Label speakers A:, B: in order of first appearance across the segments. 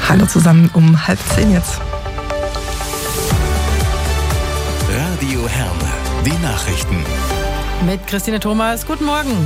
A: Hallo zusammen, um 9:30 jetzt.
B: Radio Herne, die Nachrichten.
C: Mit Christine Thomas, guten Morgen.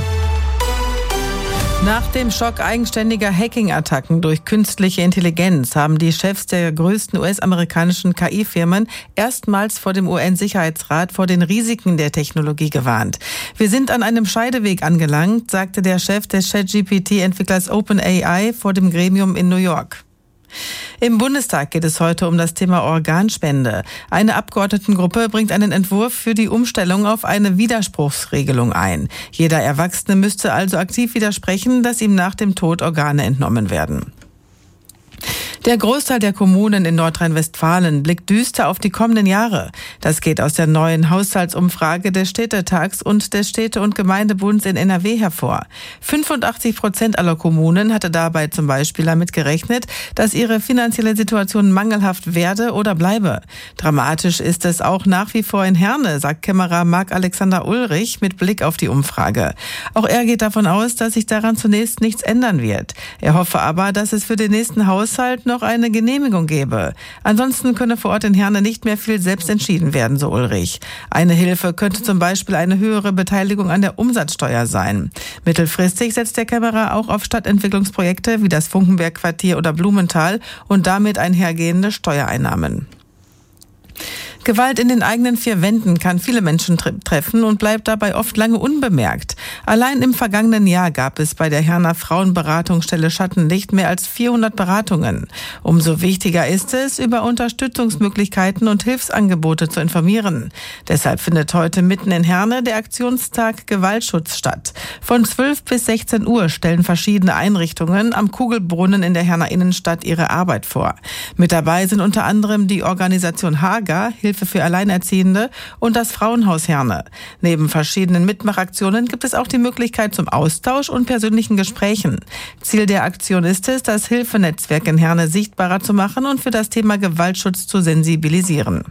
C: Nach dem Schock eigenständiger Hacking-Attacken durch künstliche Intelligenz haben die Chefs der größten US-amerikanischen KI-Firmen erstmals vor dem UN-Sicherheitsrat vor den Risiken der Technologie gewarnt. Wir sind an einem Scheideweg angelangt, sagte der Chef des ChatGPT-Entwicklers OpenAI vor dem Gremium in New York. Im Bundestag geht es heute um das Thema Organspende. Eine Abgeordnetengruppe bringt einen Entwurf für die Umstellung auf eine Widerspruchsregelung ein. Jeder Erwachsene müsste also aktiv widersprechen, dass ihm nach dem Tod Organe entnommen werden. Der Großteil der Kommunen in Nordrhein-Westfalen blickt düster auf die kommenden Jahre. Das geht aus der neuen Haushaltsumfrage des Städtetags und des Städte- und Gemeindebunds in NRW hervor. 85% aller Kommunen hatte dabei zum Beispiel damit gerechnet, dass ihre finanzielle Situation mangelhaft werde oder bleibe. Dramatisch ist es auch nach wie vor in Herne, sagt Kämmerer Marc-Alexander Ulrich mit Blick auf die Umfrage. Auch er geht davon aus, dass sich daran zunächst nichts ändern wird. Er hoffe aber, dass es für den nächsten Haushalt noch eine Genehmigung gebe. Ansonsten könne vor Ort in Herne nicht mehr viel selbst entschieden werden, so Ulrich. Eine Hilfe könnte zum Beispiel eine höhere Beteiligung an der Umsatzsteuer sein. Mittelfristig setzt der Kämmerer auch auf Stadtentwicklungsprojekte wie das Funkenberg-Quartier oder Blumenthal und damit einhergehende Steuereinnahmen. Gewalt in den eigenen vier Wänden kann viele Menschen treffen und bleibt dabei oft lange unbemerkt. Allein im vergangenen Jahr gab es bei der Herner Frauenberatungsstelle Schattenlicht mehr als 400 Beratungen. Umso wichtiger ist es, über Unterstützungsmöglichkeiten und Hilfsangebote zu informieren. Deshalb findet heute mitten in Herne der Aktionstag Gewaltschutz statt. Von 12 bis 16 Uhr stellen verschiedene Einrichtungen am Kugelbrunnen in der Herner Innenstadt ihre Arbeit vor. Mit dabei sind unter anderem die Organisation Haga, Hilfe für Alleinerziehende und das Frauenhaus Herne. Neben verschiedenen Mitmachaktionen gibt es auch die Möglichkeit zum Austausch und persönlichen Gesprächen. Ziel der Aktion ist es, das Hilfenetzwerk in Herne sichtbarer zu machen und für das Thema Gewaltschutz zu sensibilisieren.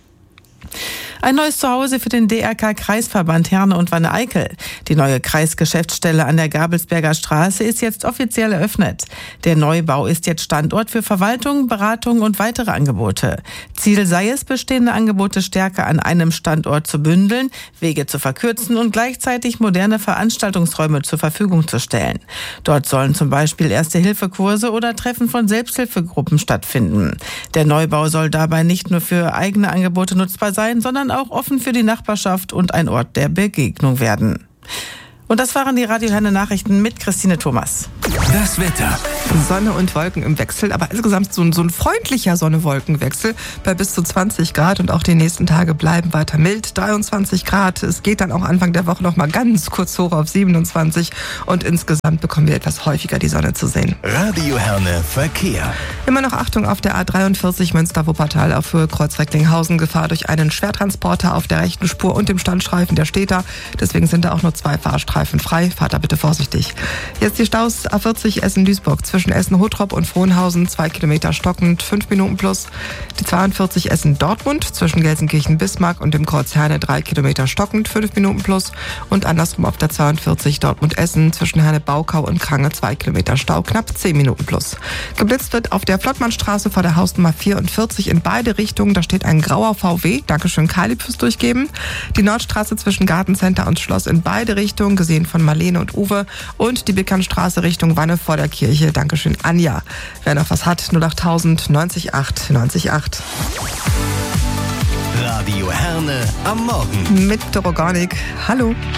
C: Ein neues Zuhause für den DRK-Kreisverband Herne und Wanne-Eickel. Die neue Kreisgeschäftsstelle an der Gabelsberger Straße ist jetzt offiziell eröffnet. Der Neubau ist jetzt Standort für Verwaltung, Beratung und weitere Angebote. Ziel sei es, bestehende Angebote stärker an einem Standort zu bündeln, Wege zu verkürzen und gleichzeitig moderne Veranstaltungsräume zur Verfügung zu stellen. Dort sollen zum Beispiel Erste-Hilfe-Kurse oder Treffen von Selbsthilfegruppen stattfinden. Der Neubau soll dabei nicht nur für eigene Angebote nutzbar sein, sondern auch offen für die Nachbarschaft und ein Ort der Begegnung werden. Und das waren die Radio Herne Nachrichten mit Christine Thomas.
B: Das Wetter.
A: Sonne und Wolken im Wechsel, aber insgesamt so ein freundlicher Sonne-Wolken-Wechsel bei bis zu 20 Grad und auch die nächsten Tage bleiben weiter mild. 23 Grad, es geht dann auch Anfang der Woche noch mal ganz kurz hoch auf 27 und insgesamt bekommen wir etwas häufiger die Sonne zu sehen.
B: Radio Herne Verkehr.
A: Immer noch Achtung auf der A43 Münster-Wuppertal auf Höhe Kreuz-Recklinghausen. Gefahr durch einen Schwertransporter auf der rechten Spur und dem Standstreifen der Städter. Deswegen sind da auch nur 2 Fahrstreifen frei. Fahrt da bitte vorsichtig. Jetzt die Staus A40 Essen-Duisburg zwischen Essen-Hottrop und Frohnhausen 2 Kilometer stockend, 5 Minuten plus. Die 42 Essen-Dortmund zwischen Gelsenkirchen-Bismarck und dem Kreuz Herne 3 Kilometer stockend, 5 Minuten plus. Und andersrum auf der 42 Dortmund-Essen zwischen Herne-Baukau und Krange 2 Kilometer Stau, knapp 10 Minuten plus. Geblitzt wird auf der Flottmannstraße vor der Hausnummer 44 in beide Richtungen. Da steht ein grauer VW. Dankeschön, Kali, fürs Durchgeben. Die Nordstraße zwischen Gartencenter und Schloss in beide Richtungen, gesehen von Marlene und Uwe. Und die Bekannstraße Richtung Wanne vor der Kirche. Dankeschön, Anja. Wer noch was hat, 08000 90 8 90 8.
B: Radio Herne am Morgen.
A: Mit Dorogonik. Hallo.